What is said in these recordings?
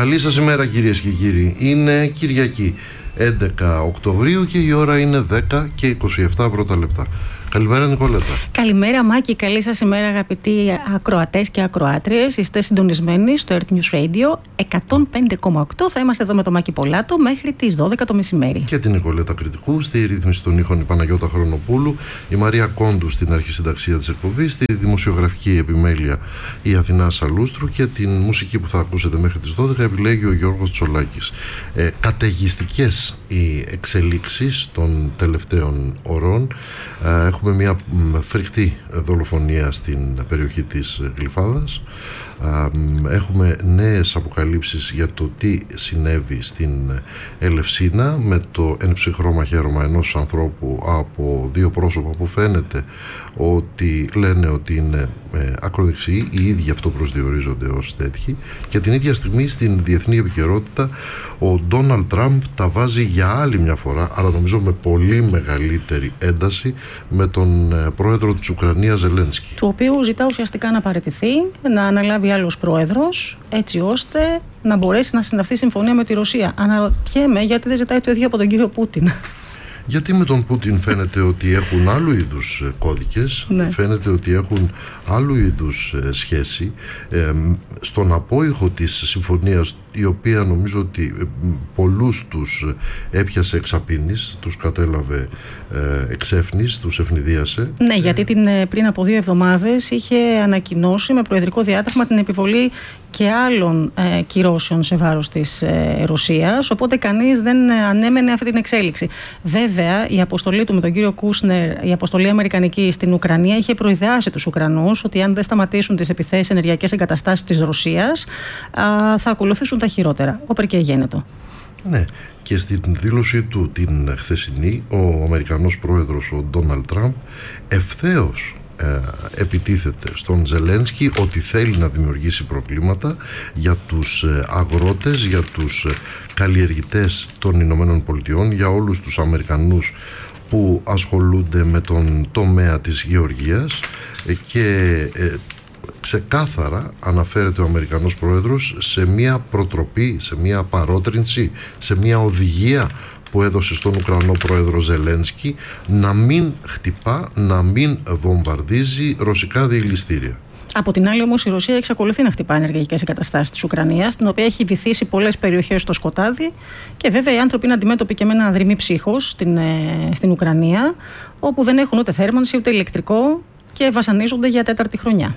Καλή σας ημέρα κυρίες και κύριοι. Είναι Κυριακή 11 Οκτωβρίου και η ώρα είναι 10 και 27 πρώτα λεπτά. Καλημέρα Νικολέτα. Καλημέρα Μάκη, καλή σας ημέρα αγαπητοί ακροατές και ακροάτριες. Είστε συντονισμένοι στο Earth News Radio 105,8. Θα είμαστε εδώ με τον Μάκη Πολάτο μέχρι τις 12 το μεσημέρι. Και την Νικολέτα Κρητικού, στη ρύθμιση των ήχων η Παναγιώτα Χρονοπούλου, η Μαρία Κόντου στην αρχισυνταξία της εκπομπής, στη δημοσιογραφική επιμέλεια η Αθηνά Σαλούστρου και την μουσική που θα ακούσετε μέχρι τις 12 επιλέγει ο Γιώργος Τσολάκης. Καταιγιστικές οι εξελίξεις των τελευταίων ωρών. Έχουμε μια φρικτή δολοφονία στην περιοχή της Γλυφάδας. Έχουμε νέες αποκαλύψεις για το τι συνέβη στην Ελευσίνα με το ενψυχρό μαχαίρωμα ενός ανθρώπου από δύο πρόσωπα που φαίνεται ότι λένε ότι είναι ακροδεξιοί, οι ίδιοι αυτό προσδιορίζονται ως τέτοιοι, και την ίδια στιγμή στην διεθνή επικαιρότητα ο Ντόναλντ Τραμπ τα βάζει για άλλη μια φορά, αλλά νομίζω με πολύ μεγαλύτερη ένταση, με τον πρόεδρο της Ουκρανίας Ζελένσκι, του οποίου ζητά ουσιαστικά να παραιτηθεί, να αναλάβει άλλος πρόεδρος, έτσι ώστε να μπορέσει να συναυθεί συμφωνία με τη Ρωσία. Αναρωτιέμαι γιατί δεν ζητάει το ίδιο από τον κύριο Πούτιν. Γιατί με τον Πούτιν φαίνεται ότι έχουν άλλου είδους κώδικες, φαίνεται ότι έχουν άλλου είδους σχέση. Στον απόϊχο της συμφωνίας, η οποία νομίζω ότι πολλούς τους έπιασε εξαπίνης, τους κατέλαβε εξέφνης, τους ευνηδίασε. Ναι, γιατί πριν από 2 εβδομάδες είχε ανακοινώσει με προεδρικό διάταγμα την επιβολή και άλλων κυρώσεων σε βάρος της Ρωσίας, οπότε κανείς δεν ανέμενε αυτή την εξέλιξη. Βέβαια, η αποστολή του με τον κύριο Κούσνερ, η αποστολή αμερικανική στην Ουκρανία, είχε προειδεάσει τους Ουκρανούς ότι αν δεν σταματήσουν τις επιθέσεις σε ενεργειακές εγκαταστάσεις της Ρωσίας, θα ακολουθήσουν τα χειρότερα. Όπερ και γένετο. Ναι, και στην δήλωσή του την χθεσινή, ο Αμερικανός πρόεδρος, ο Ντόναλντ Τραμπ, ευθέως επιτίθεται στον Ζελένσκι ότι θέλει να δημιουργήσει προβλήματα για τους αγρότες, για τους καλλιεργητές των Ηνωμένων Πολιτειών, για όλους τους Αμερικανούς που ασχολούνται με τον τομέα της γεωργίας, και ξεκάθαρα αναφέρεται ο Αμερικανός πρόεδρος σε μια προτροπή, σε μια παρότρινση, σε μια οδηγία που έδωσε στον Ουκρανό πρόεδρο Ζελένσκι να μην χτυπά, να μην βομβαρδίζει ρωσικά διελιστήρια. Από την άλλη, όμως, η Ρωσία εξακολουθεί να χτυπά ενεργειακές εγκαταστάσεις της Ουκρανίας, την οποία έχει βυθίσει πολλές περιοχές στο σκοτάδι, και βέβαια οι άνθρωποι είναι αντιμέτωποι και με ένα αδρυμή ψύχος στην Ουκρανία, όπου δεν έχουν ούτε θέρμανση ούτε ηλεκτρικό και βασανίζονται για 4η χρονιά.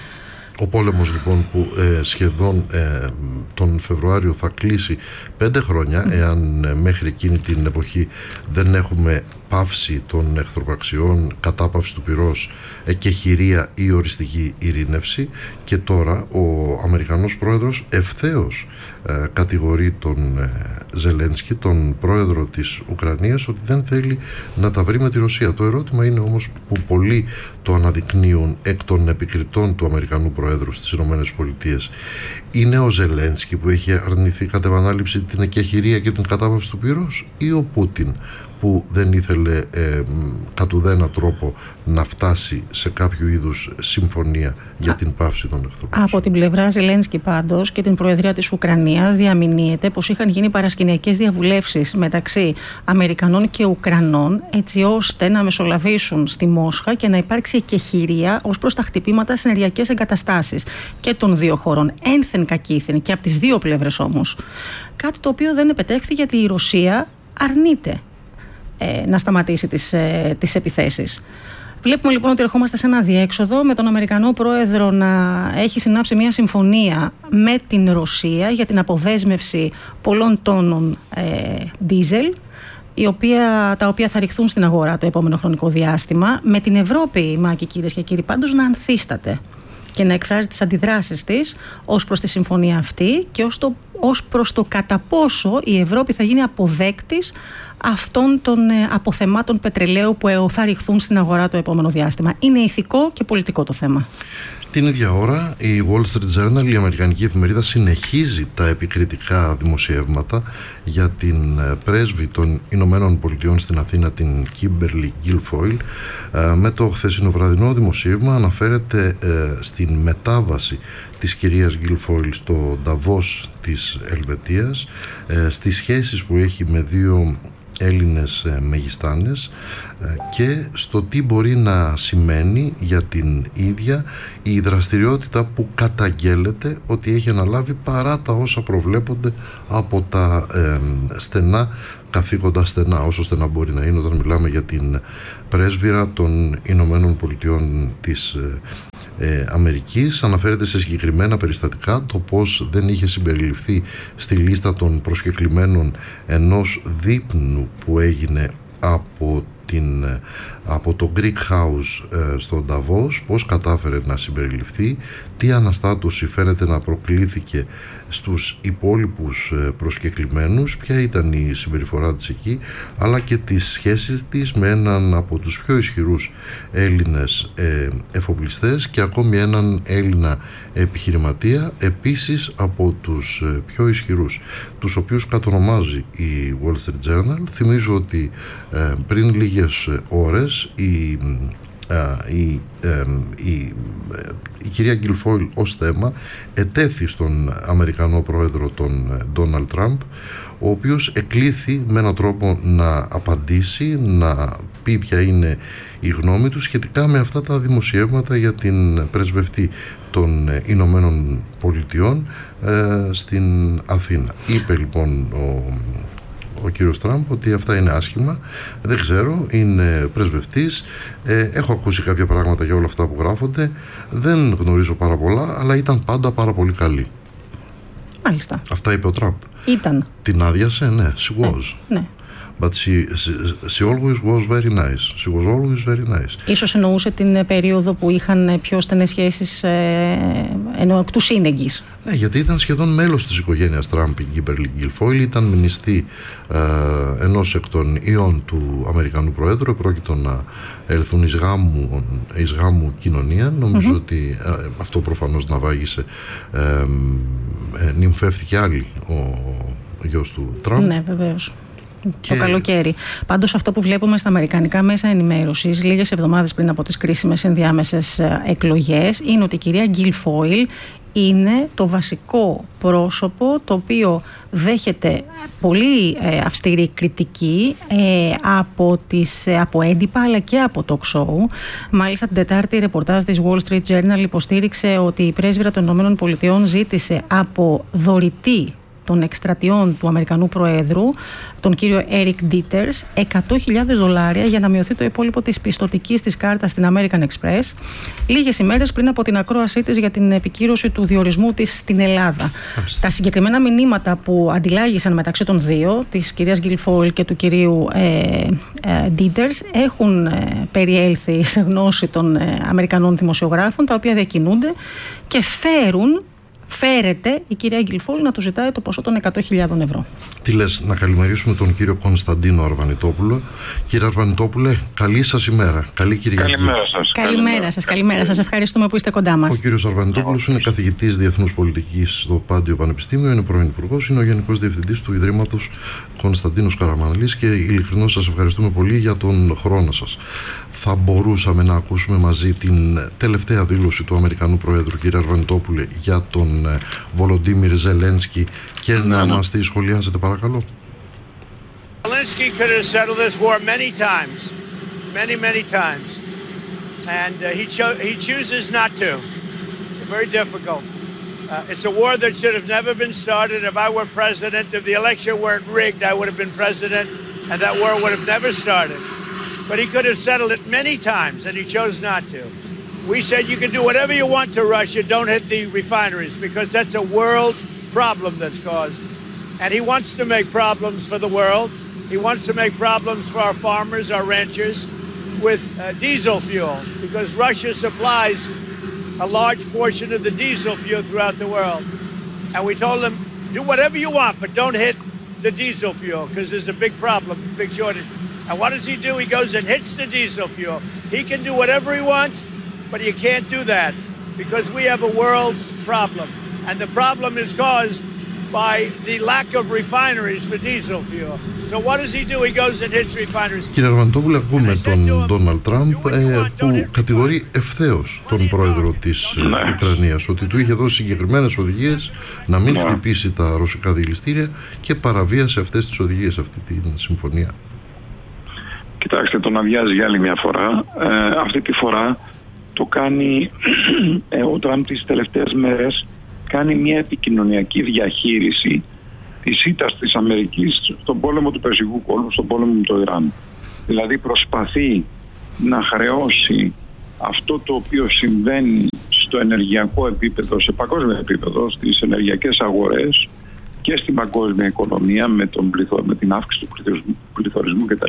Ο πόλεμος λοιπόν που σχεδόν τον Φεβρουάριο θα κλείσει 5 χρόνια, εάν μέχρι εκείνη την εποχή δεν έχουμε πάυση των εχθροπραξιών, κατάπαυση του πυρός και χειρία ή οριστική ειρήνευση. Και τώρα ο Αμερικανός πρόεδρος ευθέως κατηγορεί τον Ζελένσκι, τον πρόεδρο της Ουκρανίας, ότι δεν θέλει να τα βρει με τη Ρωσία. Το ερώτημα είναι όμως, που πολλοί το αναδεικνύουν εκ των επικριτών του Αμερικανού πρόεδρου στις ΗΠΑ, είναι ο Ζελένσκι που έχει αρνηθεί κατ' επανάληψη την εκεχηρία και την κατάπαυση του πυρός, ή ο Πούτιν που δεν ήθελε κατ' ουδένα τρόπο να φτάσει σε κάποιο είδους συμφωνία για την πάυση των εχθροπραξιών? Από την πλευρά Ζελένσκι πάντως και την Προεδρία της Ουκρανίας διαμηνύεται πως είχαν γίνει παρασκηνιακές διαβουλεύσεις μεταξύ Αμερικανών και Ουκρανών, έτσι ώστε να μεσολαβήσουν στη Μόσχα και να υπάρξει εκεχηρία ως προς τα χτυπήματα σε ενεργειακές εγκαταστάσεις και των δύο χωρών, ένθεν κακήθεν, και από τις δύο πλευρές όμως. Κάτι το οποίο δεν επετέχθη, γιατί η Ρωσία αρνείται να σταματήσει τις επιθέσεις. Βλέπουμε λοιπόν ότι ερχόμαστε σε ένα διέξοδο, με τον Αμερικανό πρόεδρο να έχει συνάψει μια συμφωνία με την Ρωσία για την αποδέσμευση πολλών τόνων ντίζελ, τα οποία θα ρηχθούν στην αγορά το επόμενο χρονικό διάστημα, με την Ευρώπη, Μάκη, κυρίες και κύριοι, πάντως να ανθίσταται και να εκφράζει τις αντιδράσεις της ως προς τη συμφωνία αυτή και ως προς το κατά πόσο η Ευρώπη θα γίνει αποδέκτης αυτών των αποθεμάτων πετρελαίου που θα ρηχθούν στην αγορά το επόμενο διάστημα. Είναι ηθικό και πολιτικό το θέμα. Την ίδια ώρα η Wall Street Journal, η αμερικανική εφημερίδα, συνεχίζει τα επικριτικά δημοσιεύματα για την πρέσβη των Ηνωμένων Πολιτειών στην Αθήνα, την Kimberly Guilfoyle. Με το χθεσινό βραδινό δημοσίευμα αναφέρεται στην μετάβαση της κυρίας Guilfoyle στο Νταβός της Ελβετίας, στις σχέσεις που έχει με δύο Έλληνες μεγιστάνες και στο τι μπορεί να σημαίνει για την ίδια η δραστηριότητα που καταγγέλλεται ότι έχει αναλάβει παρά τα όσα προβλέπονται από τα στενά καθήκοντα, στενά όσο στενά μπορεί να είναι όταν μιλάμε για την πρέσβυρα των Ηνωμένων Πολιτειών της Αμερικής. Αναφέρεται σε συγκεκριμένα περιστατικά το πως δεν είχε συμπεριληφθεί στη λίστα των προσκεκλημένων ενός δείπνου που έγινε από το Greek House στο Νταβός, πώς κατάφερε να συμπεριληφθεί, τι αναστάτωση φαίνεται να προκλήθηκε στους υπόλοιπους προσκεκλημένους, ποια ήταν η συμπεριφορά της εκεί, αλλά και τις σχέσεις της με έναν από τους πιο ισχυρούς Έλληνες εφοπλιστές και ακόμη έναν Έλληνα επιχειρηματία, επίσης από τους πιο ισχυρούς, τους οποίους κατονομάζει η Wall Street Journal. Θυμίζω ότι πριν λίγες ώρες η κυρία Guilfoyle ως θέμα ετέθη στον Αμερικανό πρόεδρο τον Ντόναλντ Τραμπ, ο οποίος εκλήθη με έναν τρόπο να απαντήσει, να πει ποια είναι η γνώμη του σχετικά με αυτά τα δημοσιεύματα για την πρεσβευτή των Ηνωμένων Πολιτειών στην Αθήνα. Είπε λοιπόν ο κύριος Τραμπ ότι αυτά είναι άσχημα, δεν ξέρω, είναι πρεσβευτής, έχω ακούσει κάποια πράγματα για όλα αυτά που γράφονται, δεν γνωρίζω πάρα πολλά, αλλά ήταν πάντα πάρα πολύ καλή. Μάλιστα. Αυτά είπε ο Τραμπ. Ήταν. Την άδειασε, ναι, she was. Ναι. But she always was very nice. She was always very nice. Ίσως εννοούσε την περίοδο που είχαν πιο στενές σχέσεις ενώ εκ του σύνεγγης. Ναι, γιατί ήταν σχεδόν μέλος της οικογένειας Τραμπ η Kimberly Guilfoyle, ήταν μηνυστή ενός εκ των ιών του Αμερικανού Προέδρου, επρόκειτο να έλθουν εις γάμου κοινωνία. Νομίζω ότι αυτό προφανώς ναυάγησε, νυμφεύτηκε άλλη ο γιος του Τραμπ. Ναι, βεβαίως. Το καλοκαίρι. Πάντως αυτό που βλέπουμε στα αμερικανικά μέσα ενημέρωσης λίγες εβδομάδες πριν από τις κρίσιμες ενδιάμεσες εκλογές είναι ότι η κυρία Guilfoyle είναι το βασικό πρόσωπο το δέχεται πολύ αυστηρή κριτική από έντυπα αλλά και από talk show. Μάλιστα την Τετάρτη η ρεπορτάζ της Wall Street Journal υποστήριξε ότι η πρέσβυρα των ΗΠΑ ζήτησε από δωρητή των εκστρατιών του Αμερικανού Προέδρου, τον κύριο Eric Dieters, $100,000 για να μειωθεί το υπόλοιπο της πιστωτικής της κάρτας στην American Express, λίγες ημέρες πριν από την ακρόασή της για την επικύρωση του διορισμού της στην Ελλάδα. Τα συγκεκριμένα μηνύματα που αντιλάγησαν μεταξύ των δύο, της κυρίας Guilfoyle και του κυρίου Dieters, έχουν περιέλθει σε γνώση των Αμερικανών δημοσιογράφων, τα οποία διακινούνται και φέρεται η κυρία Guilfoyle να του ζητάει το ποσό των €100,000. Τι λες, να καλημερίσουμε τον κύριο Κωνσταντίνο Αρβανιτόπουλο. Κύριε Αρβανιτόπουλε, καλή σας ημέρα. Καλή Κυριακή. Καλημέρα σας. Ευχαριστούμε που είστε κοντά μας. Ο κύριος Αρβανιτόπουλος είναι καθηγητής Διεθνούς Πολιτικής στο Πάντιο Πανεπιστήμιο, είναι πρώην υπουργός, είναι ο Γενικός Διευθυντής του Ιδρύματος Κωνσταντίνος Καραμανλής και ειλικρινώς σας ευχαριστούμε πολύ για τον χρόνο σας. Θα μπορούσαμε να ακούσουμε μαζί την τελευταία δήλωση του Αμερικανού Προέδρου, κύριε Αρβανιτόπουλε, για τον Βολοντίμιρ Ζελένσκι και να μας τη σχολιάσετε παρακαλώ. Zelensky could have settled this war many times, many times, and he chooses not to. It's very difficult. It's a war that should have never been started. If I were president, if the election weren't rigged, I would have been president, and that war would have never started. But he could have settled it many times, and he chose not to. We said you can do whatever you want to Russia, don't hit the refineries, because that's a world problem that's caused. And he wants to make problems for the world. He wants to make problems for our farmers, our ranchers, with diesel fuel, because Russia supplies a large portion of the diesel fuel throughout the world. And we told them, do whatever you want, but don't hit the diesel fuel, because there's a big problem, big shortage. And what does he do? He goes and hits the diesel fuel. He can do whatever he wants, but you can't do that because we have a world problem. And the problem is caused by the lack of refineries for diesel fuel. So what does he do? He goes and hits refineries. Κύριε Αρμαντόπουλε, ακούμε τον Ντόναλντ Τραμπ που κατηγορεί ευθέως τον πρόεδρο της Ουκρανίας ότι του είχε δώσει συγκεκριμένες οδηγίες να μην χτυπήσει τα ρωσικά δηληστήρια και παραβίασε αυτές τις οδηγίες, αυτή τη συμφωνία. Κοιτάξτε, τον αδειάζει για άλλη μια φορά. Αυτή τη φορά το κάνει ο Τραμπ τις τελευταίες μέρες, κάνει μια επικοινωνιακή διαχείριση της ήττας της Αμερικής στον πόλεμο του Περσικού κόλπου, στον πόλεμο με το Ιράν. Δηλαδή προσπαθεί να χρεώσει αυτό το οποίο συμβαίνει στο ενεργειακό επίπεδο, σε παγκόσμιο επίπεδο, στις ενεργειακές αγορές και στην παγκόσμια οικονομία με την αύξηση του πληθωρισμού κτλ.